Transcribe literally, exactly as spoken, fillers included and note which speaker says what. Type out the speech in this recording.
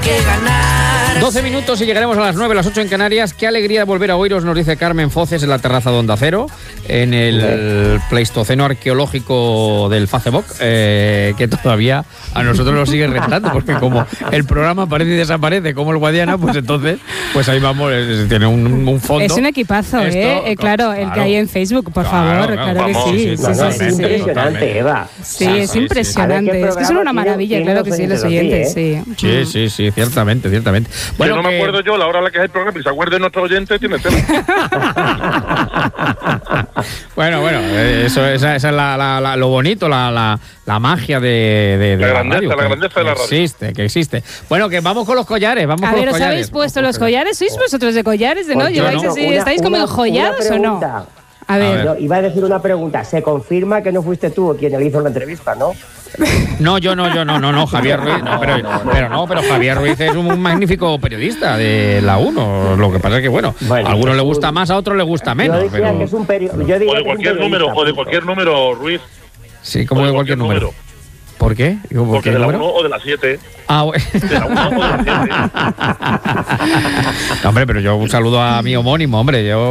Speaker 1: que ganar.
Speaker 2: doce minutos y llegaremos a las nueve, las ocho en Canarias. Qué alegría volver a oíros, nos dice Carmen Foces en la terraza de Onda Cero, en el Pleistoceno arqueológico del Facebook, eh, que todavía a nosotros nos sigue rentando, porque como el programa aparece y desaparece como el Guadiana, pues entonces, pues ahí vamos, es, tiene un, un fondo.
Speaker 3: Es un equipazo,
Speaker 2: Esto,
Speaker 3: ¿eh? eh claro, el
Speaker 2: claro.
Speaker 3: que hay en Facebook, por
Speaker 2: Claro,
Speaker 3: favor,
Speaker 2: claro,
Speaker 3: claro,
Speaker 2: vamos,
Speaker 3: que sí.
Speaker 2: sí,
Speaker 3: Sí,
Speaker 2: sí,
Speaker 3: sí,
Speaker 2: sí,
Speaker 3: sí,
Speaker 2: sí,
Speaker 3: sí.
Speaker 4: Impresionante, Eva.
Speaker 3: Sí,
Speaker 2: Sí,
Speaker 3: es
Speaker 2: sí,
Speaker 3: impresionante.
Speaker 4: sí.
Speaker 3: Es que son una maravilla,
Speaker 4: Tiene-
Speaker 3: claro
Speaker 4: tiene
Speaker 3: que sí, los
Speaker 4: unos oyentes
Speaker 3: oyentes, sí.
Speaker 2: Sí, sí, sí, ciertamente, ciertamente.
Speaker 5: Bueno,
Speaker 2: Bueno,
Speaker 5: yo no
Speaker 2: que-
Speaker 5: me acuerdo yo la hora a la que es el programa y se acuerde nuestro oyente tiene tema.
Speaker 2: Bueno, bueno, eh, eso, esa, esa es la, la, la- lo bonito, la, la, la magia de, de, de
Speaker 5: La grandeza,
Speaker 2: radio,
Speaker 5: la
Speaker 2: que-
Speaker 5: grandeza de la
Speaker 2: que
Speaker 5: radio.
Speaker 2: Existe, que existe. Bueno, que vamos con los collares, vamos
Speaker 3: A
Speaker 2: con
Speaker 3: ver,
Speaker 2: los
Speaker 3: ¿os
Speaker 2: collares.
Speaker 3: habéis puesto los collares? ¿Sois vosotros de collares? ¿De no?
Speaker 4: Pues yo
Speaker 3: ¿Lleváis
Speaker 4: no.
Speaker 3: así?
Speaker 4: Una-
Speaker 3: ¿Estáis como
Speaker 4: una-
Speaker 3: enjollados
Speaker 4: una
Speaker 3: o no?
Speaker 4: pregunta.
Speaker 3: A ver.
Speaker 2: A ver.
Speaker 4: Yo iba a decir una pregunta. Se confirma que no fuiste tú quien le hizo la entrevista, ¿no?
Speaker 2: No, yo no, yo no, no, no, Javier Ruiz, no, pero, pero no, pero Javier Ruiz es un magnífico periodista de la uno. Lo que pasa es que, bueno,
Speaker 4: Bueno,
Speaker 2: a algunos le
Speaker 4: pues,
Speaker 2: gusta más, a otros le gusta menos.
Speaker 4: yo decía
Speaker 2: Pero,
Speaker 4: que es un peri- yo diría
Speaker 5: O
Speaker 4: que
Speaker 5: de
Speaker 4: es un
Speaker 5: cualquier
Speaker 4: periodista,
Speaker 5: número, o de
Speaker 4: punto.
Speaker 5: cualquier número, Ruiz.
Speaker 2: sí, como
Speaker 5: O
Speaker 2: de cualquier número. ¿Por qué? Digo, ¿por
Speaker 5: Porque
Speaker 2: qué
Speaker 5: de la
Speaker 2: número?
Speaker 5: uno o de la siete.
Speaker 2: Ah, bueno.
Speaker 5: De la uno o de la siete.
Speaker 2: No, hombre, pero yo un saludo a mi homónimo, hombre, yo